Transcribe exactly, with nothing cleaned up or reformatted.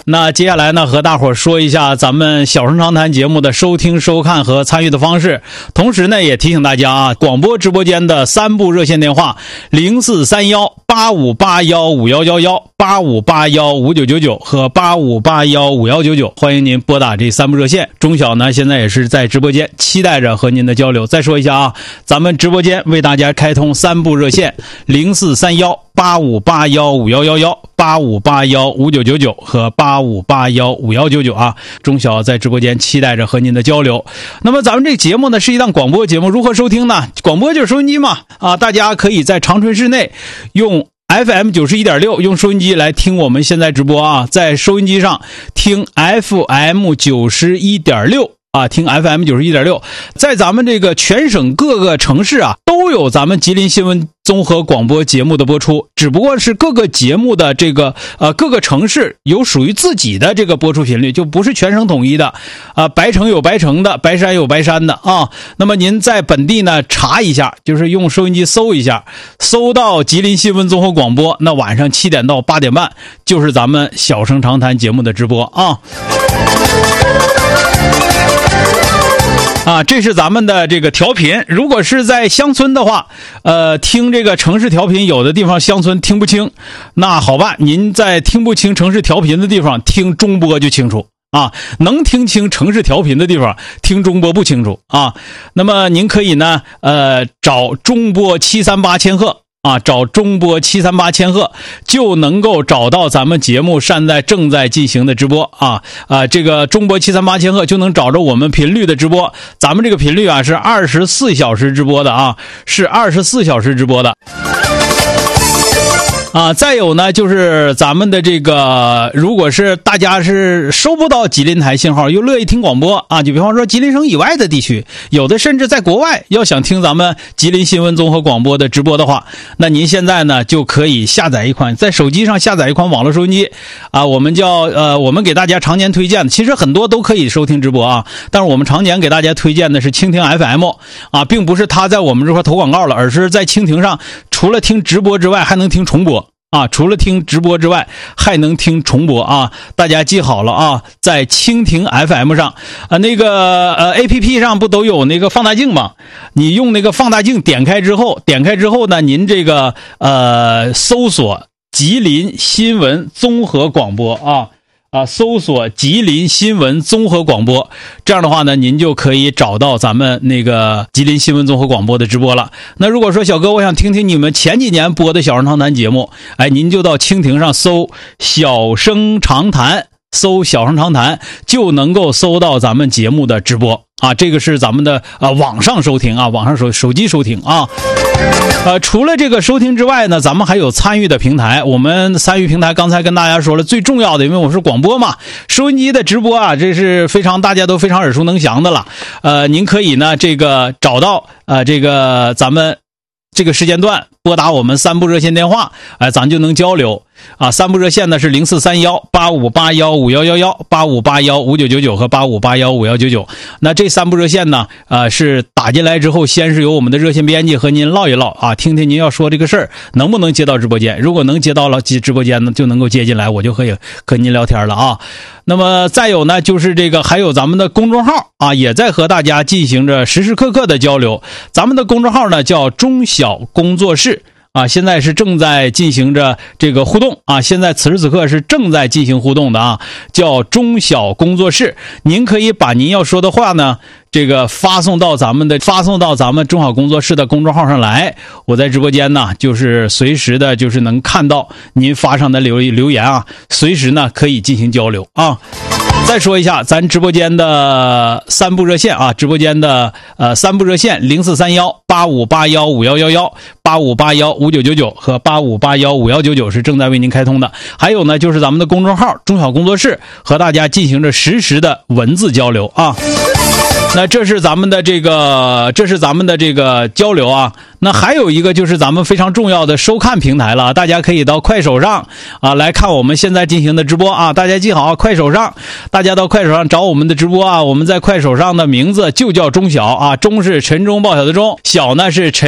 那接下来呢，和大伙儿说一下咱们小声长谈节目的收听、收看和参与的方式。同时呢，也提醒大家啊，广播直播间的三部热线电话零四三幺八五八幺五幺幺幺、八五八幺五九九九和八五八幺五幺九九，欢迎您拨打这三部热线。钟晓呢，现在也是在直播间，期待着和您的交流。再说一下啊，咱们直播间为大家开通三部热线零四三幺八五八幺五幺幺幺、八五八幺五九九九和八五八幺五幺九九啊。钟晓在直播间期待着和您的交流。那么咱们这个节目呢，是一档广播节目，如何收听呢？广播就是收音机嘛啊，大家可以在长春市内用F M 九十一点六 用收音机来听我们现在直播啊，在收音机上听 F M 九十一点六啊，听 F M 九十一点六，在咱们这个全省各个城市啊，都有咱们吉林新闻综合广播节目的播出，只不过是各个节目的这个呃各个城市有属于自己的这个播出频率，就不是全省统一的啊。白城有白城的，白山有白山的啊。那么您在本地呢查一下，就是用收音机搜一下，搜到吉林新闻综合广播，那晚上七点到八点半就是咱们小声长谈节目的直播啊。啊，这是咱们的这个调频。如果是在乡村的话，呃，听这个城市调频，有的地方乡村听不清，那好办，您在听不清城市调频的地方听中波就清楚啊。能听清城市调频的地方听中波不清楚啊。那么您可以呢，呃，找中波七三八千赫。啊，找中波七三八千赫就能够找到咱们节目现在正在进行的直播啊啊，这个中波七三八千赫就能找着我们频率的直播。咱们这个频率啊是二十四小时直播的啊，是二十四小时直播的。啊，再有呢，就是咱们的这个，如果是大家是收不到吉林台信号，又乐意听广播啊，就比方说吉林省以外的地区，有的甚至在国外，要想听咱们吉林新闻综合广播的直播的话，那您现在呢就可以下载一款，在手机上下载一款网络收音机啊，我们叫呃，我们给大家常年推荐的，其实很多都可以收听直播啊，但是我们常年给大家推荐的是蜻蜓 F M 啊，并不是他在我们这块投广告了，而是在蜻蜓上除了听直播之外，还能听重播。啊，除了听直播之外，还能听重播啊！大家记好了啊，在蜻蜓 F M 上，啊，那个呃 A P P 上不都有那个放大镜吗？你用那个放大镜点开之后，点开之后呢，您这个呃搜索吉林新闻综合广播啊。啊，搜索吉林新闻综合广播，这样的话呢，您就可以找到咱们那个吉林新闻综合广播的直播了。那如果说小哥，我想听听你们前几年播的小声长谈节目，哎，您就到蜻蜓上搜小声长谈，搜小声长谈就能够搜到咱们节目的直播啊。这个是咱们的呃网上收听啊，网上手手机收听啊。呃，除了这个收听之外呢，咱们还有参与的平台。我们参与平台刚才跟大家说了，最重要的，因为我是广播嘛，收音机的直播啊，这是非常大家都非常耳熟能详的了。呃，您可以呢这个找到呃这个咱们这个时间段拨打我们三部热线电话，哎、呃，咱就能交流啊。三部热线呢是零四三幺八五八幺五幺幺幺、八五八幺五九九九和八五八幺五幺九九。那这三部热线呢，呃，是打进来之后，先是由我们的热线编辑和您唠一唠啊，听听您要说这个事儿能不能接到直播间。如果能接到了直播间呢，就能够接进来，我就可以和您聊天了啊。那么再有呢，就是这个还有咱们的公众号啊，也在和大家进行着时时刻刻的交流。咱们的公众号呢叫中小工作室。啊，现在是正在进行着这个互动啊，现在此时此刻是正在进行互动的啊，叫中小工作室。您可以把您要说的话呢，这个发送到咱们的发送到咱们中小工作室的公众号上来，我在直播间呢，就是随时的，就是能看到您发上的留留言啊，随时呢可以进行交流啊。再说一下咱直播间的三部热线啊，直播间的呃三部热线零四三幺八五八幺五幺幺幺、八五八幺五九九九和八五八幺五幺九九是正在为您开通的。还有呢，就是咱们的公众号中小工作室，和大家进行着实时的文字交流啊。那这是咱们的这个，这是咱们的这个交流啊。那还有一个就是咱们非常重要的收看平台了，大家可以到快手上啊来看我们现在进行的直播啊。大家记好，快手上，大家到快手上找我们的直播啊。我们在快手上的名字就叫中小啊，中是晨钟报晓的钟，小呢是晨